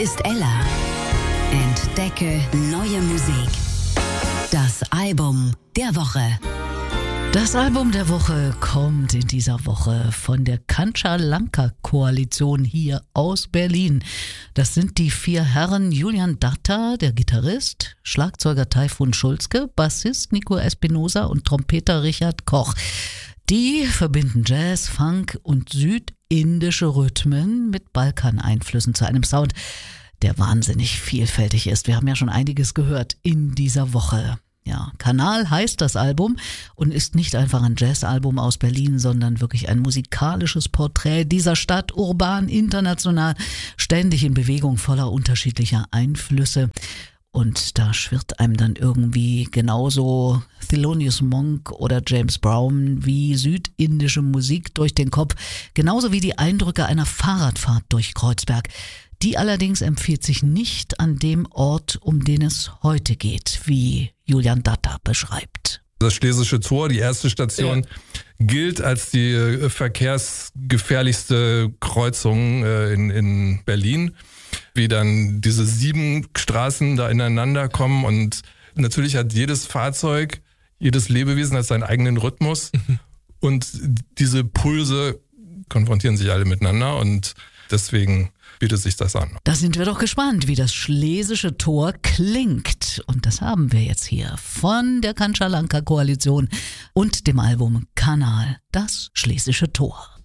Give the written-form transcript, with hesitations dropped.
ist Ella. Entdecke neue Musik. Das Album der Woche. Das Album der Woche kommt in dieser Woche von der Kancha-Lanka-Koalition hier aus Berlin. Das sind die 4 Herren Julian Datta, der Gitarrist, Schlagzeuger Taifun Schulzke, Bassist Nico Espinosa und Trompeter Richard Koch. Die verbinden Jazz, Funk und südindische Rhythmen mit Balkaneinflüssen zu einem Sound, der wahnsinnig vielfältig ist. Wir haben ja schon einiges gehört in dieser Woche. Ja, Kanal heißt das Album und ist nicht einfach ein Jazzalbum aus Berlin, sondern wirklich ein musikalisches Porträt dieser Stadt, urban, international, ständig in Bewegung, voller unterschiedlicher Einflüsse. Und da schwirrt einem dann irgendwie genauso Thelonious Monk oder James Brown wie südindische Musik durch den Kopf, genauso wie die Eindrücke einer Fahrradfahrt durch Kreuzberg. Die allerdings empfiehlt sich nicht an dem Ort, um den es heute geht, wie Julian Datta beschreibt. Das Schlesische Tor, die erste Station, gilt als die verkehrsgefährlichste Kreuzung in Berlin. Wie dann diese 7 Straßen da ineinander kommen und natürlich hat jedes Fahrzeug, jedes Lebewesen hat seinen eigenen Rhythmus und diese Pulse konfrontieren sich alle miteinander und deswegen bietet sich das an. Da sind wir doch gespannt, wie das Schlesische Tor klingt. Und das haben wir jetzt hier von der Kancha-Lanka-Koalition und dem Album Kanal, das Schlesische Tor.